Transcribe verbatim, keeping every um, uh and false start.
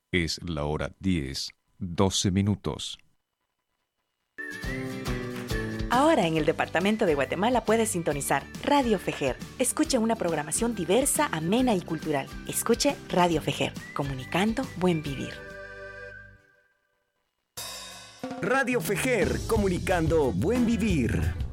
Es la hora diez, doce minutos. Ahora en el departamento de Guatemala puedes sintonizar Radio Fejer. Escuche una programación diversa, amena y cultural. Escuche Radio Fejer, comunicando buen vivir. Radio Fejer, comunicando buen vivir.